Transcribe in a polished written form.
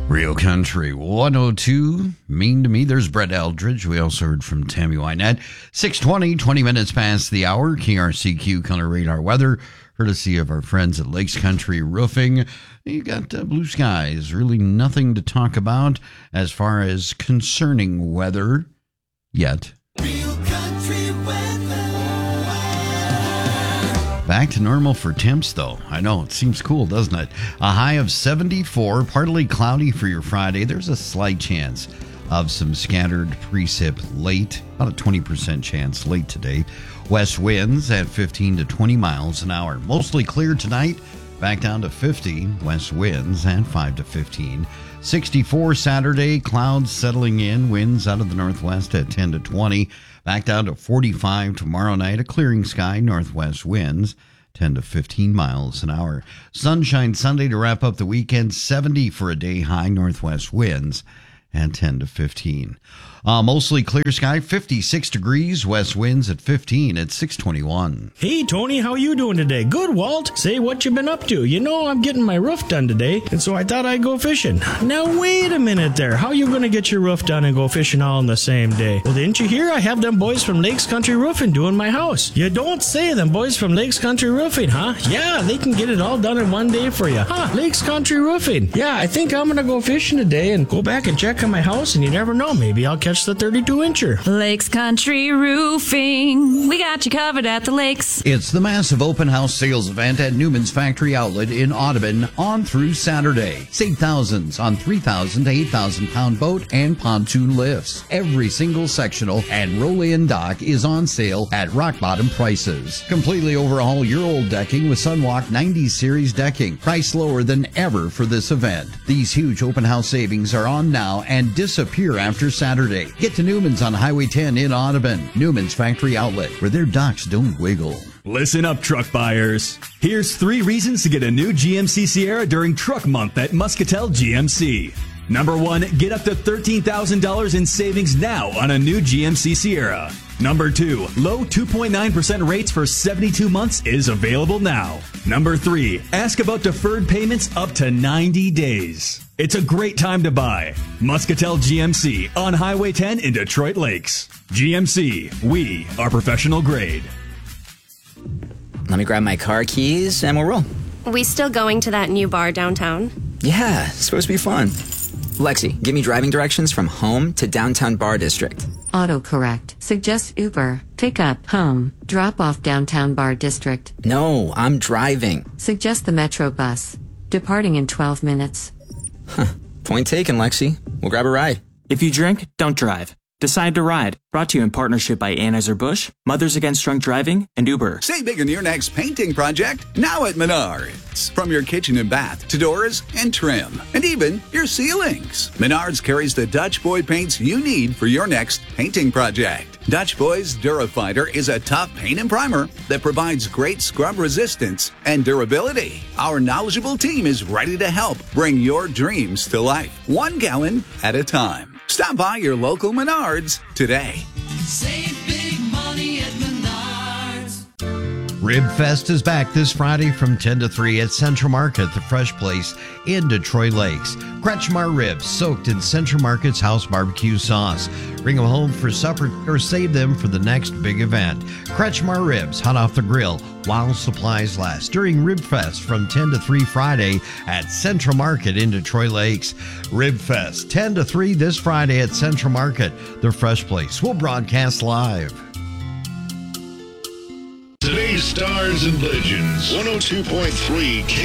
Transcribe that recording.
Real Country 102, Mean to Me. There's Brett Eldridge. We also heard from Tammy Wynette. 6:20, 20 minutes past the hour. KRCQ Color Radar Weather, courtesy of our friends at Lakes Country Roofing. You got blue skies. Really nothing to talk about as far as concerning weather yet. Real Country Weather. Back to normal for temps, though. I know, it seems cool, doesn't it? A high of 74, partly cloudy for your Friday. There's a slight chance of some scattered precip late, about a 20% chance late today. West winds at 15 to 20 miles an hour. Mostly clear tonight, back down to 50. West winds at 5 to 15. 64 Saturday, clouds settling in, winds out of the northwest at 10 to 20. Back down to 45 tomorrow night, a clearing sky, northwest winds 10 to 15 miles an hour. Sunshine Sunday to wrap up the weekend, 70 for a day high, northwest winds and 10 to 15. Mostly clear sky, 56 degrees, west winds at 15 at 6:21. Hey, Tony, how you doing today? Good, Walt. Say, what you been up to? You know, I'm getting my roof done today, and so I thought I'd go fishing. Now, wait a minute there. How you going to get your roof done and go fishing all in the same day? Well, didn't you hear? I have them boys from Lakes Country Roofing doing my house. You don't say, them boys from Lakes Country Roofing, huh? Yeah, they can get it all done in one day for you. Huh, Lakes Country Roofing. Yeah, I think I'm going to go fishing today and go back and check on my house, and you never know. Maybe I'll catch the 32-incher. Lakes Country Roofing. We got you covered at the lakes. It's the massive open house sales event at Newman's Factory Outlet in Audubon on through Saturday. Save thousands on 3,000 to 8,000 pound boat and pontoon lifts. Every single sectional and roll-in dock is on sale at rock bottom prices. Completely overhaul your old decking with Sunwalk 90 series decking. Price lower than ever for this event. These huge open house savings are on now and disappear after Saturday. Get to Newman's on Highway 10 in Audubon. Newman's Factory Outlet, where their docks don't wiggle. Listen up, truck buyers. Here's 3 reasons to get a new GMC Sierra during Truck Month at Muscatel GMC. Number 1, get up to $13,000 in savings now on a new GMC Sierra. Number 2, low 2.9% rates for 72 months is available now. Number 3, ask about deferred payments up to 90 days. It's a great time to buy. Muscatel GMC on Highway 10 in Detroit Lakes. GMC, we are professional grade. Let me grab my car keys and we'll roll. We still going to that new bar downtown? Yeah, it's supposed to be fun. Lexi, give me driving directions from home to downtown Bar District. Autocorrect. Suggest Uber. Pick up. Home. Drop off downtown Bar District. No, I'm driving. Suggest the Metro bus. Departing in 12 minutes. Point taken, Lexi. We'll grab a ride. If you drink, don't drive. Decide to ride. Brought to you in partnership by Anheuser-Busch, Mothers Against Drunk Driving, and Uber. Save big on your next painting project now at Menards. From your kitchen and bath to doors and trim, and even your ceilings. Menards carries the Dutch Boy paints you need for your next painting project. Dutch Boy's DuraFighter is a tough paint and primer that provides great scrub resistance and durability. Our knowledgeable team is ready to help bring your dreams to life, 1 gallon at a time. Stop by your local Menards today. Save big money at Menards. Rib Fest is back this Friday from 10 to 3 at Central Market, the fresh place in Detroit Lakes. Kretschmar ribs soaked in Central Market's house barbecue sauce. Bring them home for supper or save them for the next big event. Kretschmar ribs hot off the grill while supplies last during Rib Fest from 10 to 3 Friday at Central Market in Detroit Lakes. Rib Fest 10 to 3 this Friday at Central Market, the fresh place. We'll broadcast live. Today's Stars and Legends, 102.3 K.